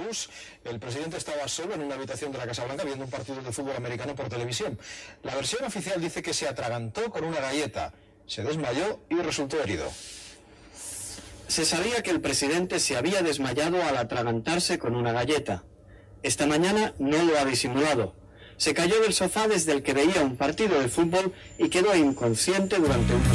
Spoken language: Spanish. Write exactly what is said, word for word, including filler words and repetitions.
Bush, el presidente estaba solo en una habitación de la Casa Blanca viendo un partido de fútbol americano por televisión. La versión oficial dice que se atragantó con una galleta, se desmayó y resultó herido. Se sabía que el presidente se había desmayado al atragantarse con una galleta. Esta mañana no lo ha disimulado. Se cayó del sofá desde el que veía un partido de fútbol y quedó inconsciente durante unos